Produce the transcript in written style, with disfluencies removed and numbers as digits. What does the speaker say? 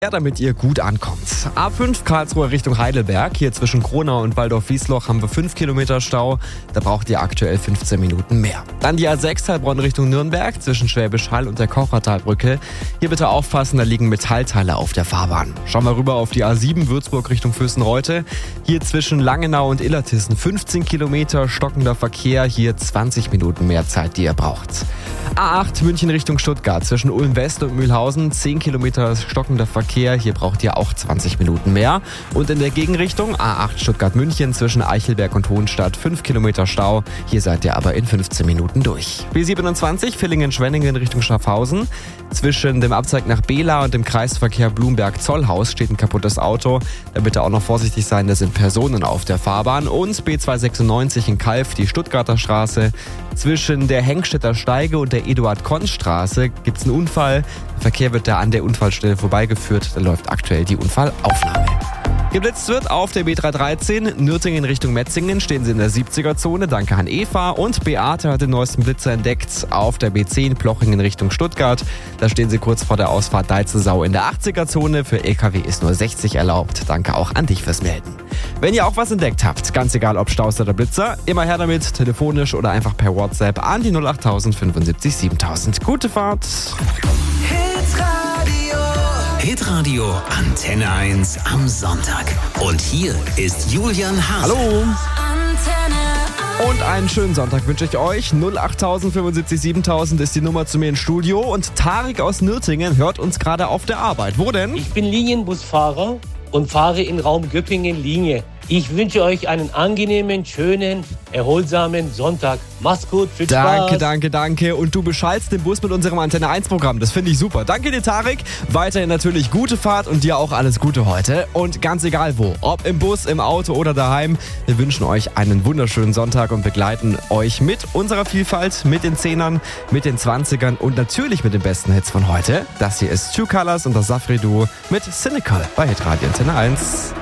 Ja, damit ihr gut ankommt. A5 Karlsruhe Richtung Heidelberg. Hier zwischen Kronau und Waldorf-Wiesloch haben wir 5 Kilometer Stau. Da braucht ihr aktuell 15 Minuten mehr. Dann die A6 Heilbronn Richtung Nürnberg zwischen Schwäbisch Hall und der Kochertalbrücke. Hier bitte aufpassen, da liegen Metallteile auf der Fahrbahn. Schauen wir rüber auf die A7 Würzburg Richtung Fürstenreute. Hier zwischen Langenau und Illertissen 15 Kilometer stockender Verkehr. Hier 20 Minuten mehr Zeit, die ihr braucht. A8 München Richtung Stuttgart zwischen Ulm West und Mühlhausen 10 Kilometer stockender Verkehr. Hier braucht ihr auch 20 Minuten mehr. Und in der Gegenrichtung A8 Stuttgart München zwischen Eichelberg und Hohenstadt 5 Kilometer Stau. Hier seid ihr aber in 15 Minuten durch. B27 Villingen-Schwenningen Richtung Schaffhausen. Zwischen dem Abzweig nach Bela und dem Kreisverkehr Blumberg-Zollhaus steht ein kaputtes Auto. Da bitte auch noch vorsichtig sein, da sind Personen auf der Fahrbahn. Und B296 in Calw, die Stuttgarter Straße. Zwischen der Hengstedter Steige und der Eduard-Konz-Straße gibt es einen Unfall. Der Verkehr wird da an der Unfallstelle vorbeigeführt. Da läuft aktuell die Unfallaufnahme. Geblitzt wird auf der B313 Nürtingen Richtung Metzingen, stehen sie in der 70er-Zone, danke an Eva. Und Beate hat den neuesten Blitzer entdeckt auf der B10 Plochingen Richtung Stuttgart. Da stehen sie kurz vor der Ausfahrt Deitzelsau in der 80er-Zone. Für LKW ist nur 60 erlaubt. Danke auch an dich fürs Melden. Wenn ihr auch was entdeckt habt, ganz egal ob Staus oder Blitzer, immer her damit, telefonisch oder einfach per WhatsApp an die 08000 75 7000. Gute Fahrt! Hitradio Antenne 1 am Sonntag. Und hier ist Julian Hase. Hallo! Und einen schönen Sonntag wünsche ich euch. 08000 75 7000 ist die Nummer zu mir ins Studio. Und Tarek aus Nürtingen hört uns gerade auf der Arbeit. Wo denn? Ich bin Linienbusfahrer und fahre in Raum Göppingen Linie. Ich wünsche euch einen angenehmen, schönen, erholsamen Sonntag. Macht's gut, viel Spaß. Danke. Und du beschallst den Bus mit unserem Antenne 1 Programm. Das finde ich super. Danke dir, Tarek. Weiterhin natürlich gute Fahrt und dir auch alles Gute heute. Und ganz egal wo, ob im Bus, im Auto oder daheim, wir wünschen euch einen wunderschönen Sonntag und begleiten euch mit unserer Vielfalt, mit den 10ern, mit den 20ern und natürlich mit den besten Hits von heute. Das hier ist True Colors und das Safri Duo mit Cynical bei Hitradio Antenne 1.